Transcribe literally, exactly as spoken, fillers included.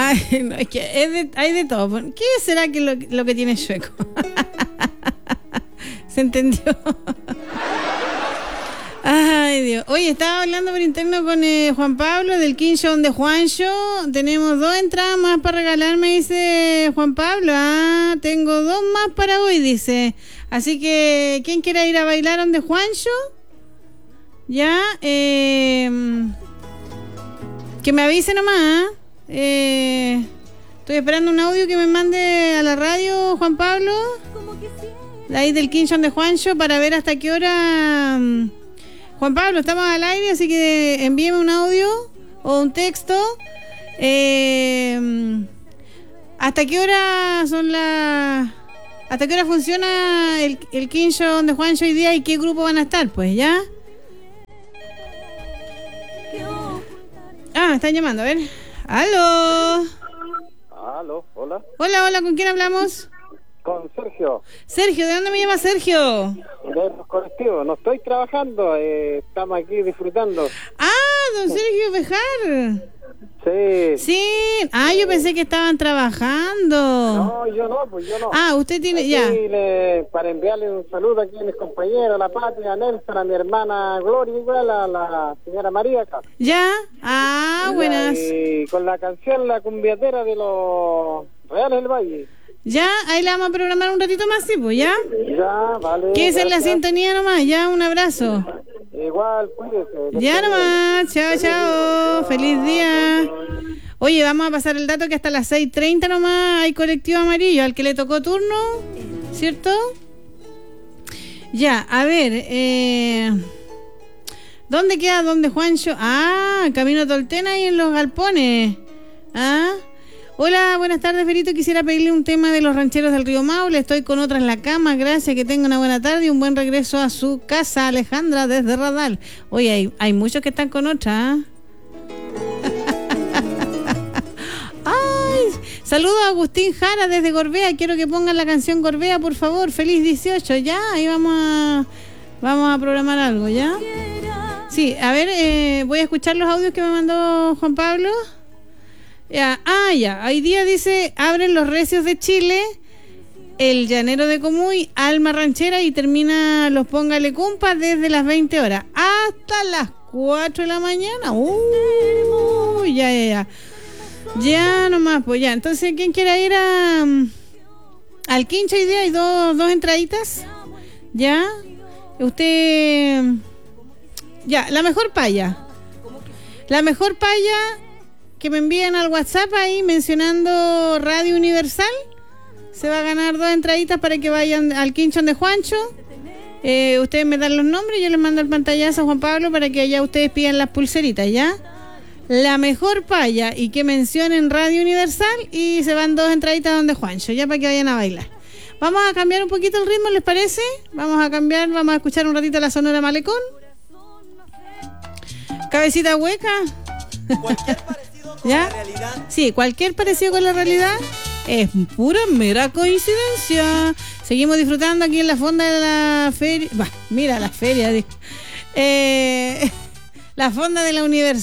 Ay, no, es que es de, hay de todo. ¿Qué será que lo, lo que tiene Chueco? ¿Se entendió? Ay, Dios. Oye, estaba hablando por interno con eh, Juan Pablo del Quinchón de Juancho. Tenemos dos entradas más para regalar, me dice Juan Pablo. Ah, tengo dos más para hoy, dice. Así que, ¿quién quiera ir a bailar donde Juancho? Ya, eh, que me avise nomás. Eh, estoy esperando un audio que me mande a la radio, Juan Pablo. Ahí del Quinchón de Juancho para ver hasta qué hora... Juan Pablo, estamos al aire, así que envíeme un audio o un texto. Eh, ¿Hasta qué hora son las... ¿Hasta qué hora funciona el, el Quinchón de Juancho hoy día y qué grupo van a estar? Pues, ¿ya? Ah, me están llamando, a ver. ¡Aló! Aló, hola. Hola, hola, ¿con quién hablamos? Con Sergio. Sergio, ¿de dónde me llama Sergio? De los colectivos. No estoy trabajando, eh, estamos aquí disfrutando. Ah, don Sergio Bejar. Sí. Sí. Ah, yo pensé que estaban trabajando. No, yo no, pues yo no. Ah, usted tiene, aquí ya. Le, para enviarle un saludo aquí a mis compañeros, a la Patria, a Nelson, a mi hermana Gloria, igual a la señora María acá. ¿Ya? Ah, Ya, buenas. Y con la canción La Cumbiatera de los Reales del Valle. Ya, ahí la vamos a programar un ratito más, sí, pues, ¿ya? Ya, vale. Que esa es la gracias. sintonía nomás, ya, un abrazo. Igual, cuídese. Ya nomás, chao, chao, feliz día. Oye, vamos a pasar el dato que hasta las seis treinta nomás hay colectivo amarillo, al que le tocó turno, ¿cierto? Ya, a ver, eh, ¿dónde queda donde Juancho? Ah, Camino Toltena y en los galpones. Ah, hola, buenas tardes, Ferito. Quisiera pedirle un tema de los rancheros del Río Maule. Estoy con otra en la cama. Gracias, que tenga una buena tarde y un buen regreso a su casa, Alejandra, desde Radal. Oye, hay, hay muchos que están con otra. ¿eh? Ay, saludos a Agustín Jara desde Gorbea. Quiero que pongan la canción Gorbea, por favor. Feliz dieciocho. Ya, ahí vamos a, vamos a programar algo, ¿ya? Sí, a ver, eh, voy a escuchar los audios que me mandó Juan Pablo. Ya, ah, ya, hoy día dice, abren los recios de Chile, el llanero de Comuy, Alma Ranchera y termina los Póngale Cumpa desde las veinte horas hasta las cuatro de la mañana. Uh, ya, ya, ya. Ya nomás, pues ya. Entonces, ¿quién quiere ir a al Quincho hoy día? Hay dos, dos entraditas. Ya. Usted... Ya, la mejor paya. La mejor paya... que me envíen al WhatsApp ahí mencionando Radio Universal. Se va a ganar dos entraditas para que vayan al Quinchón de Juancho. Eh, ustedes me dan los nombres, yo les mando el pantallazo a Juan Pablo para que allá ustedes pidan las pulseritas, ¿ya? La mejor paya y que mencionen Radio Universal y se van dos entraditas donde Juancho, ya para que vayan a bailar. Vamos a cambiar un poquito el ritmo, ¿les parece? Vamos a cambiar, vamos a escuchar un ratito la Sonora Malecón. Cabecita hueca. Cualquier parecido con ¿Ya? la realidad. Sí, cualquier parecido con la realidad es pura mera coincidencia. Seguimos disfrutando aquí en la fonda de la feria. Bah, mira, la feria. Eh, la fonda de la universidad.